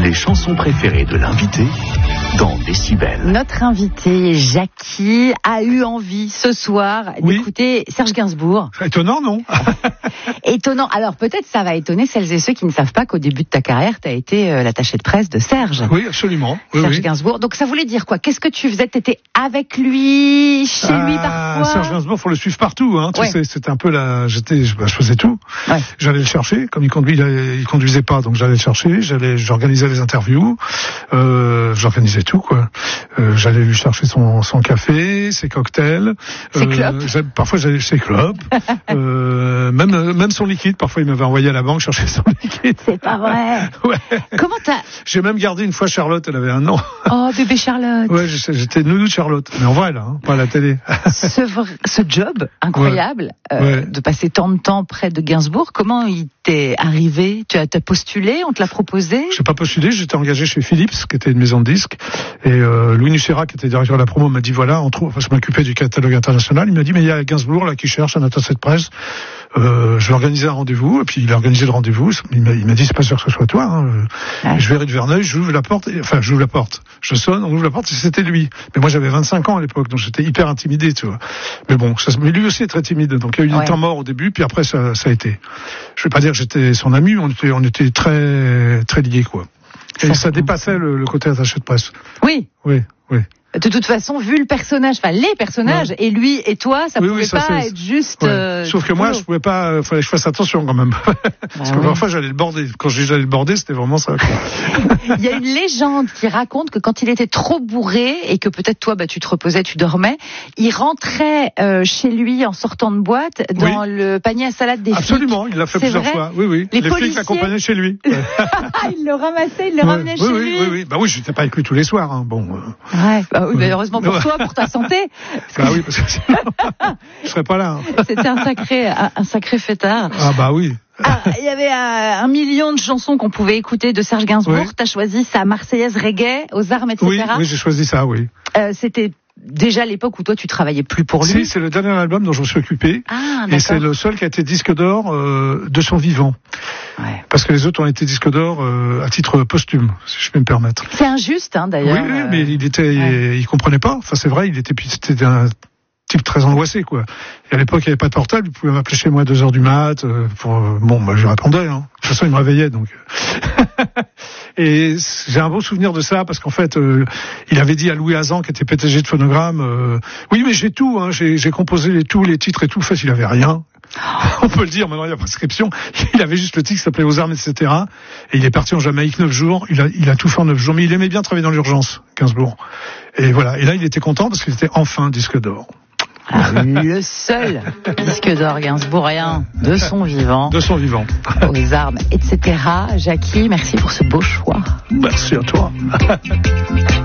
Les chansons préférées de l'invité dans Décibel. Notre invité, Jackie, a eu envie ce soir d'écouter Serge Gainsbourg. Étonnant, non? Étonnant. Alors peut-être ça va étonner celles et ceux qui ne savent pas qu'au début de ta carrière, tu as été l'attaché de presse de Serge. Oui, absolument. Serge Gainsbourg. Donc ça voulait dire quoi? Qu'est-ce que tu faisais? T'étais avec lui, chez lui parfois? Serge Gainsbourg, faut le suivre partout. Hein. Ouais. Tu sais, c'était un peu je faisais tout. Ouais. J'allais le chercher, comme il conduisait pas, donc j'allais le chercher. J'organisais les interviews. J'organisais tout, quoi. J'allais lui chercher son café, ses cocktails. Ses clopes. Parfois j'allais ses clopes. Même son liquide. Parfois il m'avait envoyé à la banque chercher son liquide. C'est pas vrai. Ouais. Comment t'as... J'ai même gardé une fois Charlotte, elle avait 1 an. Oh, bébé Charlotte. Ouais, j'étais nounou de Charlotte. Mais en vrai, là, pas à la télé. Ce job incroyable, de passer tant de temps près de Gainsbourg, comment il t'est arrivé? Tu as postulé? On te l'a proposé? J'ai pas postulé, j'étais engagé chez Philips, qui était une maison de disques. Et Louis Nucera, qui était directeur de la promo, m'a dit voilà, je m'occupais du catalogue international. Il m'a dit mais il y a Gainsbourg là qui cherche un attaché de presse. Je vais organiser un rendez-vous. Et puis il a organisé le rendez-vous. Il m'a dit c'est pas sûr que ce soit toi. Hein. Ouais. Je vais de Verneuil, j'ouvre la porte. J'ouvre la porte. Je sonne, on ouvre la porte et c'était lui. Mais moi j'avais 25 ans à l'époque, donc j'étais hyper intimidé, tu vois. Mais bon, mais lui aussi est très timide. Donc il y a eu des temps morts au début, puis après ça a été. Je vais pas dire que j'étais son ami, on était très très liés, quoi. Et ça dépassait le côté attaché de presse. Oui. Oui. De toute façon, vu le personnage, les personnages, et lui et toi, ça pouvait pas être juste... Sauf que moi, je pouvais pas... fallait que je fasse attention quand même. Parce que parfois, j'allais le border. Quand je dis j'allais le border, c'était vraiment ça. Il y a une légende qui raconte que quand il était trop bourré, et que peut-être toi, tu te reposais, tu dormais, il rentrait chez lui en sortant de boîte dans le panier à salade des flics. Absolument, il l'a fait plusieurs fois. Oui. Les flics l'accompagnaient chez lui. Il le ramassait, il le ramenait chez lui. Oui. Bah oui, j'étais pas avec lui tous les soirs. Hein. Bon. Oui, mais heureusement pour toi, pour ta santé. Oui, parce que sinon, je serais pas là. Hein. C'était un sacré fêtard. Ah bah oui. Il y avait 1 million de chansons qu'on pouvait écouter de Serge Gainsbourg. Oui. T'as choisi sa Marseillaise reggae, aux armes, etc. Oui, j'ai choisi ça, oui. C'était déjà l'époque où toi tu travaillais plus pour lui. Si, c'est le dernier album dont je me suis occupé. Et c'est le seul qui a été disque d'or de son vivant. Ouais. Parce que les autres ont été disques d'or à titre posthume, si je peux me permettre. C'est injuste, hein, d'ailleurs. Oui, mais il comprenait pas. Enfin, c'est vrai, c'était un type très angoissé, quoi. Et à l'époque, il n'y avait pas de portable, il pouvait m'appeler chez moi à 2h du mat, je répondais, hein. De toute façon, il me réveillait, donc. Et j'ai un beau souvenir de ça, parce qu'en fait, il avait dit à Louis Hazan, qui était PDG de Phonogramme, oui, mais j'ai tout, hein, j'ai composé les titres et tout. En fait, il avait rien. On peut le dire, maintenant il y a prescription. Il avait juste le titre qui s'appelait Aux armes, etc. Et il est parti en Jamaïque 9 jours. Il a tout fait en 9 jours. Mais il aimait bien travailler dans l'urgence, Gainsbourg. Et voilà. Et là, il était content parce qu'il était enfin disque d'or. Le seul disque d'or gainsbourgien de son vivant. De son vivant. Aux armes, etc. Jackie, merci pour ce beau choix. Merci à toi.